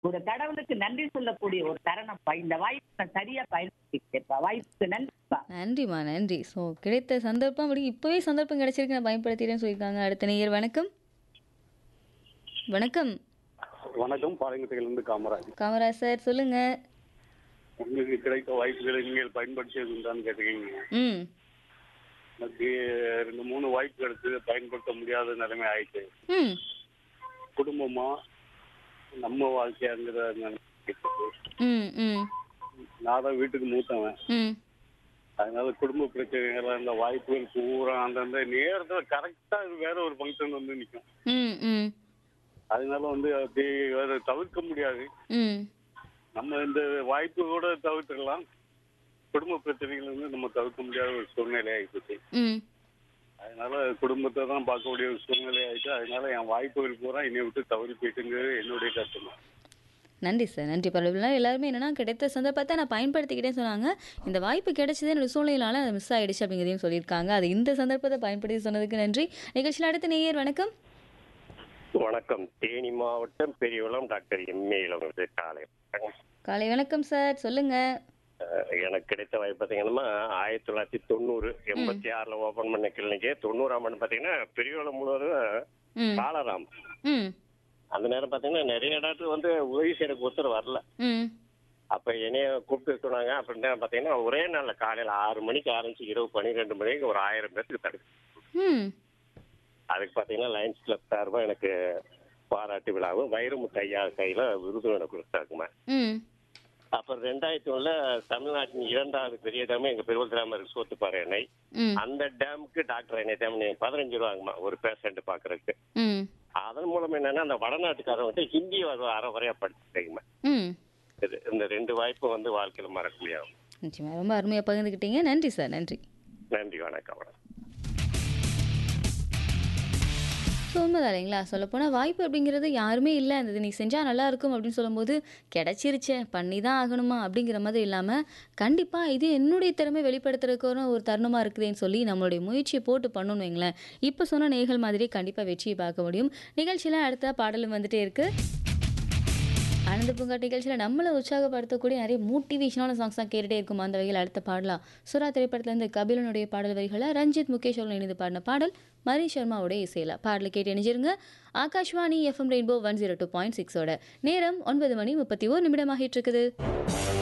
ஒரு கடவுளுக்கு நன்றி சொல்லக்கூடிய ஒரு தருணம்ப்பா. இந்த வாய்ப்பை நான் சரியா பயன்படுத்திக்கிட்டேன்ப்பா. வாய்ப்புக்கு நன்றிப்பா. நன்றிம்மா, நன்றி. ஸோ கிடைத்த சந்தர்ப்பம் அப்படி இப்பவே சந்தர்ப்பம் கிடைச்சிருக்கு நான் பயன்படுத்திட்டேன்னு சொல்லியிருக்காங்க. அடுத்த நேயர் வணக்கம். வணக்கம். வணக்கம். பாளையங்கோட்டையிலிருந்து காமராஜ். காமராஜ் சார் சொல்லுங்க. உங்களுக்கு கிடைத்த வாய்ப்புகளை நீங்கள் பயன்படுத்தியது உண்டான்னு கேட்டுக்கீங்க. ம். எனக்கு 2, 3 வாய்ப்பு எடுத்து பயன்படுத்த முடியாத நிலைமை ஆயிடுச்சு. ம். குடும்பமா நம்ம வாழ்க்கையாங்கிற ம். ம். நான் தான் வீட்டுக்கு மூத்தவன். ம். அதனால குடும்ப பிரச்சனைகள் அந்த வாய்ப்புகள் பூரா அந்தந்த நேரத்துல கரெக்டா வேற ஒரு ஃபங்க்ஷன் வந்து நிற்கும். ம். ம். அதனால அப்படி வேற தவிர்க்க முடியாது. ம். நம்ம இந்த வாய்ப்பு கூட தவிர்த்துக்கலாம். குடும்ப பிரச்சனைகள் நம்ம தவிர்க்க முடியாத ஒரு சூழ்நிலை ஆயிடுச்சு. ம். அதனால குடும்பத்தை தான் பார்க்கக்கூடிய ஒரு சூழ்நிலை ஆயிடுச்சு. அதனால என் வாய்ப்புகள் பூரா என்னை விட்டு தவறி போயிட்டுங்கிறது என்னுடைய கருத்து. நன்றி சார். நன்றி. பரவாயில்ல. எல்லாருமே என்னன்னா கிடைத்த சந்தர்ப்பத்தை நான் பயன்படுத்திக்கிட்டேன்னு சொன்னாங்க. இந்த வாய்ப்பு கிடைச்சதே என்னோட சூழ்நிலையால அது மிஸ் ஆயிடுச்சு அப்படிங்கிறதையும் சொல்லியிருக்காங்க. அது இந்த சந்தர்ப்பத்தை பயன்படுத்தி சொன்னதுக்கு நன்றி. நிகழ்ச்சியில் அடுத்த நேயர் வணக்கம். வணக்கம். தேனி மாவட்டம் பெரியகுளம் டாக்டர் எம்ஏ இளவரசு காலை. காலை வணக்கம் சார். சொல்லுங்க. எனக்கு கிடைத்த வாய்ப்பு பார்த்தீங்கன்னா 1990 86ல் ஓபன் பண்ண கிளினிக்கு 90ஆம் ஆண்டு பார்த்தீங்கன்னா பெரியகுளம் முழுவதும் ம். காலராம். ம். அந்த நேரம் பார்த்தீங்கன்னா நிறைய டாக்டர் உதவி செய்யறதுக்கு ஒருத்தர் வரல. ம். அப்ப என்னைய கூப்பிட்டு சொன்னாங்க. அப்படின்னா பார்த்தீங்கன்னா ஒரே நாள்ல காலையில 6 மணிக்கு ஆரம்பிச்சு இரவு 12 மணிக்கு ஒரு 1000 பேருக்கு தடுப்பு. ம். அதுக்கு பார்த்தீங்கன்னா லயன்ஸ் கிளப் சார்பாக எனக்கு பாராட்டு விழாவும் வைரமுத்து ஐயா கையில விருதும் எனக்கு கொடுத்தாக்குமா. ம். அப்புறம் 2001ல் தமிழ்நாட்டின் 2வது பெரிய டேம் எங்க பெருவல் கிராமம் இருக்கு சோத்துப்பாறை அணை. ம். அந்த டேமுக்கு டாக்டர் என்னை டேம் 15 ரூபாங்கம்மா ஒரு பேஷண்ட் பாக்குறதுக்கு. ம். அதன் மூலம் என்னன்னா அந்த வடநாட்டுக்காரன் ஹிந்தி அறவரையா படிச்சுட்டேங்கம்மா. ம். இந்த 2 வாய்ப்பு வாழ்க்கையில மறக்க முடியாது. நிச்சயமா ரொம்ப அருமையாக பகிர்ந்துக்கிட்டீங்க. நன்றி சார். நன்றி. நன்றி. வணக்கம். ஸோ உண்மைதான் இல்லைங்களா? சொல்லப்போனால் வாய்ப்பு அப்படிங்கிறது யாருமே இல்லை, அந்த நீ செஞ்சால் நல்லாயிருக்கும் அப்படின்னு சொல்லும்போது கிடைச்சிருச்சே பண்ணி தான் ஆகணுமா அப்படிங்கிற மாதிரி இல்லாமல் கண்டிப்பாக இது என்னுடைய திறமை வெளிப்படுத்துறதுக்கான ஒரு தருணமாக இருக்குதுன்னு சொல்லி நம்மளுடைய முயற்சியை போட்டு பண்ணணும்னு வைங்களேன். இப்போ சொன்ன நேயர்கள் மாதிரி கண்டிப்பாக வெற்றியை பார்க்க முடியும். நிகழ்ச்சியில் அடுத்த பாடலும் வந்துட்டே இருக்குது. ஆனந்த பூங்கா நிகழ்ச்சியில் நம்மளை உற்சாகப்படுத்தக்கூடிய நிறைய மோட்டிவேஷனான சாங்ஸ் தான் கேட்டுகிட்டே இருக்கும். அந்த வகையில் அடுத்த பாடலாம் சுறா திரைப்படத்துலேருந்து கபிலனுடைய பாடல் வரிகளை ரஞ்சித் முகேஷ் அவர்கள் இணைந்து பாடின பாடல் மரி சர்மாவுடைய இசையில் பாடலை கேட்டு இணைஞ்சிருங்க. ஆகாஷ்வாணி FM ரெயின்போ 102.6 நேரம் 9 மணி 31 நிமிடமாகிட்டு இருக்குது.